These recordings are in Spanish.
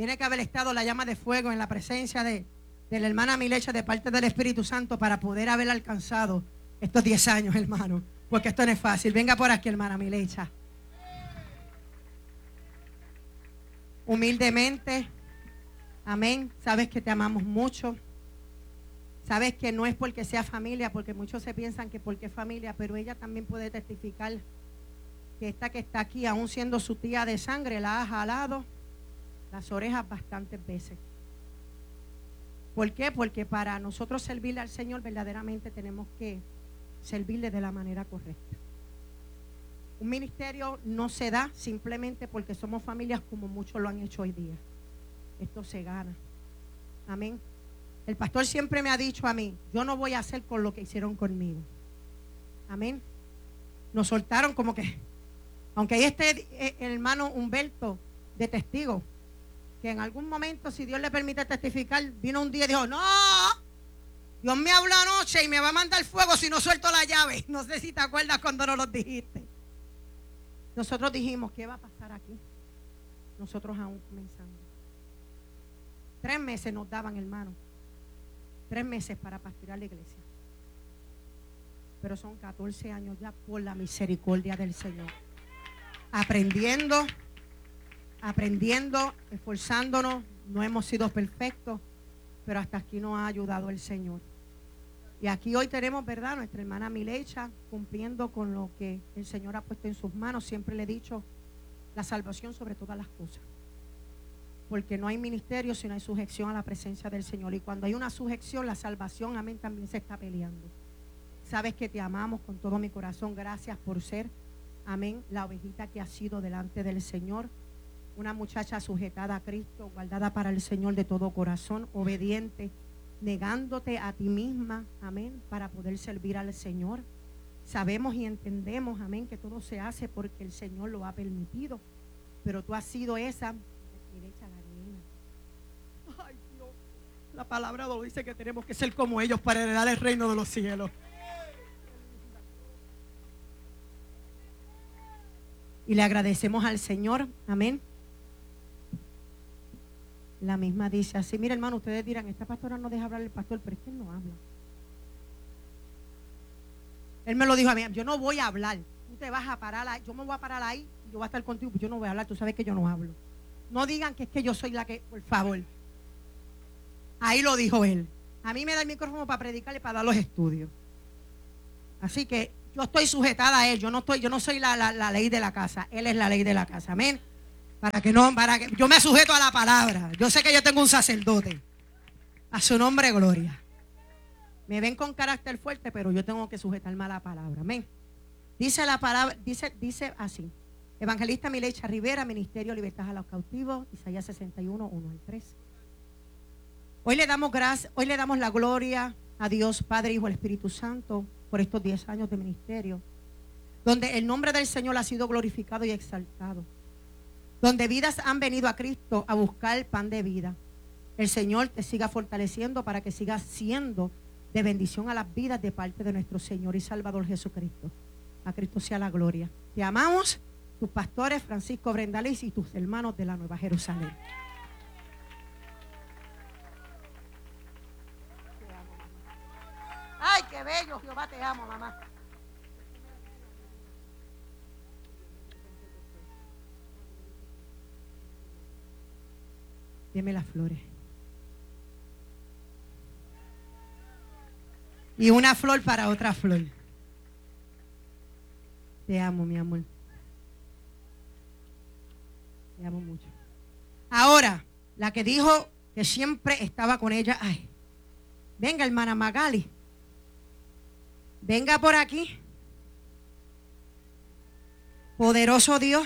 Tiene que haber estado la llama de fuego en la presencia de la hermana Milecha de parte del Espíritu Santo para poder haber alcanzado estos 10 años, hermano. Porque esto no es fácil. Venga por aquí, hermana Milecha. Humildemente, amén. Sabes que te amamos mucho. Sabes que no es porque sea familia, porque muchos se piensan que porque es familia, pero ella también puede testificar que esta que está aquí, aún siendo su tía de sangre, la ha jalado las orejas bastantes veces. ¿Por qué? Porque para nosotros servirle al Señor verdaderamente tenemos que servirle de la manera correcta. Un ministerio no se da simplemente porque somos familias como muchos lo han hecho hoy día. Esto se gana. Amén. El pastor siempre me ha dicho a mí, yo no voy a hacer con lo que hicieron conmigo. Amén. Nos soltaron como que, aunque ahí esté el hermano Humberto de testigo, que en algún momento, si Dios le permite testificar, vino un día y dijo, no, Dios me habló anoche y me va a mandar fuego si no suelto la llave. No sé si te acuerdas cuando nos lo dijiste. Nosotros dijimos, ¿qué va a pasar aquí? Nosotros aún comenzando. 3 meses nos daban, hermano. 3 meses para pastorear la iglesia. Pero son 14 años ya por la misericordia del Señor. Aprendiendo, esforzándonos. No hemos sido perfectos, pero hasta aquí nos ha ayudado el Señor. Y aquí hoy tenemos, ¿verdad?, nuestra hermana Milecha cumpliendo con lo que el Señor ha puesto en sus manos. Siempre le he dicho, la salvación sobre todas las cosas. Porque no hay ministerio si no hay sujeción a la presencia del Señor. Y cuando hay una sujeción, la salvación, amén, también se está peleando. Sabes que te amamos con todo mi corazón. Gracias por ser, amén, la ovejita que ha sido delante del Señor. Una muchacha sujetada a Cristo, guardada para el Señor de todo corazón, obediente, negándote a ti misma, amén, para poder servir al Señor. Sabemos y entendemos, amén, que todo se hace porque el Señor lo ha permitido. Pero tú has sido esa. Ay, Dios, la palabra lo dice que tenemos que ser como ellos para heredar el reino de los cielos. Y le agradecemos al Señor, amén. La misma dice así, mira hermano, ustedes dirán, esta pastora no deja hablar el pastor, pero es que él no habla. Él me lo dijo a mí, yo no voy a hablar, tú te vas a parar ahí, yo me voy a parar ahí, yo voy a estar contigo, yo no voy a hablar, tú sabes que yo no hablo. No digan que es que yo soy la que, por favor. Ahí lo dijo él. A mí me da el micrófono para predicarle, para dar los estudios. Así que yo estoy sujetada a él, yo no soy la ley de la casa, él es la ley de la casa, amén. Para que yo me sujeto a la palabra. Yo sé que yo tengo un sacerdote. A su nombre, gloria. Me ven con carácter fuerte, pero yo tengo que sujetarme a la palabra. Amén. Dice la palabra, dice así. Evangelista Milecha Rivera, Ministerio Libertad a los Cautivos, Isaías 61, 1 al 3. Hoy le damos gracias, hoy le damos la gloria a Dios, Padre, Hijo y Espíritu Santo, por estos 10 años de ministerio, donde el nombre del Señor ha sido glorificado y exaltado. Donde vidas han venido a Cristo a buscar el pan de vida. El Señor te siga fortaleciendo para que sigas siendo de bendición a las vidas de parte de nuestro Señor y Salvador Jesucristo. A Cristo sea la gloria. Te amamos, tus pastores Francisco Brendaliz y tus hermanos de la Nueva Jerusalén. Te amo, mamá. Ay, qué bello, Jehová, te amo, mamá. Deme las flores. Y una flor para otra flor. Te amo, mi amor. Te amo mucho. Ahora, la que dijo que siempre estaba con ella. Ay, venga, hermana Magali. Venga por aquí. Poderoso Dios.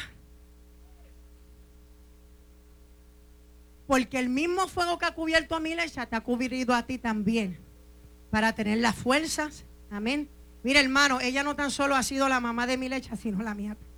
Porque el mismo fuego que ha cubierto a Milecha te ha cubrido a ti también. Para tener las fuerzas. Amén. Mira, hermano, ella no tan solo ha sido la mamá de Milecha, sino la mía.